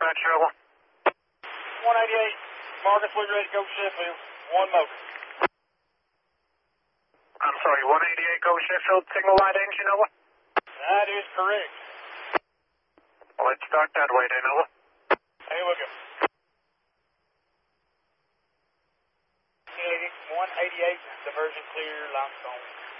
dispatch, Trevor. 188, Marcus, we're ready to go Sheffield. One motor. I'm sorry, 188 go Sheffield, signal light engine, over. That is correct. Let's start that way then, over. Here we go. 188, diversion clear, limestone.